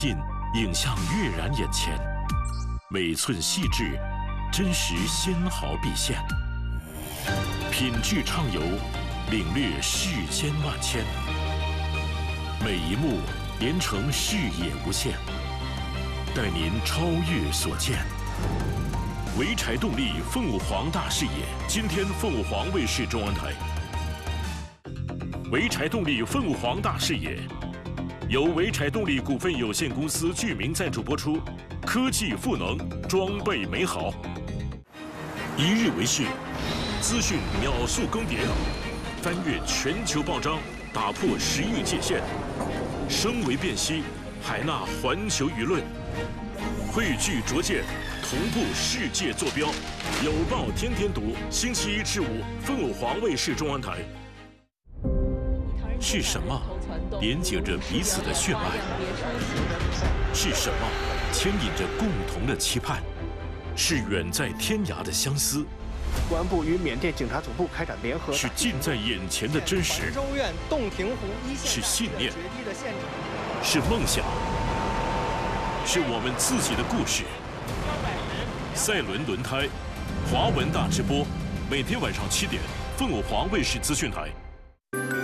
近影像跃然眼前，每寸细致，真实纤毫毕现，品质畅游，领略世间万千。每一幕连成视野无限，带您超越所见。潍柴动力凤舞凰大视野，今天凤舞凰卫视中文台。潍柴动力凤舞凰大视野。 由潍柴动力股份有限公司剧名赞助播出，科技赋能，装备美好。一日为市，资讯秒速更迭，翻越全球报章，打破时域界限，声为辨析，海纳环球舆论，汇聚拙见，同步世界坐标。有报天天读，星期1至5，凤舞凰卫视中文台。是什么？ 连接着彼此的血脉，是什么牵引着共同的期盼？是远在天涯的相思。 公安部与缅甸警察总部开展联合。 是近在眼前的真实。 州院洞庭湖一线。 是信念。是梦想。是我们自己的故事。赛伦轮胎，华文大直播，每天晚上7点，凤舞凰卫视资讯台。